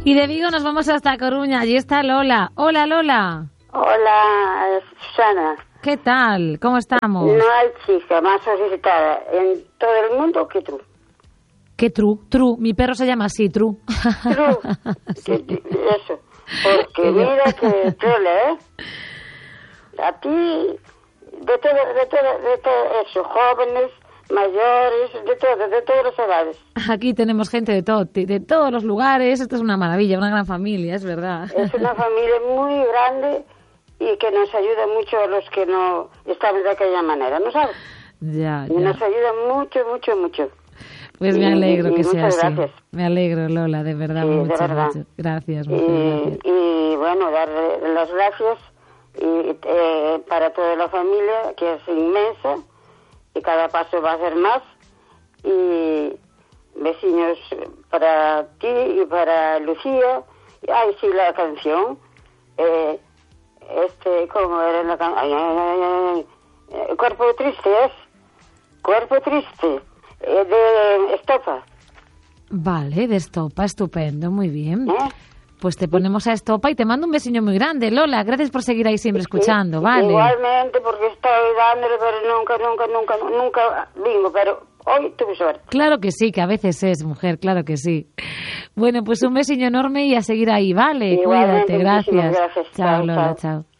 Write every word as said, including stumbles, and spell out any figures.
Y de Vigo nos vamos hasta Coruña. Allí está Lola. Hola, Lola. Hola, Susana. ¿Qué tal? ¿Cómo estamos? No hay chica más solicitada en todo el mundo que tú. ¿Qué Tru? Tru. Mi perro se llama así, Tru. Tru. Sí. Eso. Porque mira que trole, ¿eh? A ti, de todo, de todo, de todo eso, jóvenes, mayores, de todo, de todas las edades. Aquí tenemos gente de todo, de todos los lugares. Esto es una maravilla, una gran familia, es verdad. Es una familia muy grande y que nos ayuda mucho a los que no estamos de aquella manera, ¿no sabes? Ya, ya. Y nos ayuda mucho, mucho, mucho. Pues me alegro y, y que sea así. Gracias. Me alegro, Lola, de verdad, sí, muchas, de verdad. muchas gracias. Muchas y, gracias. y bueno, darle las gracias y, eh, para toda la familia, que es inmensa, y cada paso va a ser más. Y vecinos para ti y para Lucía. Ay, sí, la canción. Eh, este, ¿cómo era la canción? Ay, ay, ay, ay. Cuerpo triste es. Cuerpo triste. Eh, de Estopa. Vale, de Estopa, estupendo, muy bien. ¿Eh? Pues te ponemos a Estopa y te mando un besiño muy grande, Lola. Gracias por seguir ahí siempre escuchando, sí, ¿vale? Igualmente, porque estoy dándole, pero nunca, nunca, nunca, nunca bingo, pero hoy tuve suerte. Claro que sí, que a veces es, mujer, claro que sí. Bueno, pues un besiño enorme y a seguir ahí, ¿vale? Igualmente, Cuídate, gracias. gracias. Chao, Chao, Lola, chao. chao.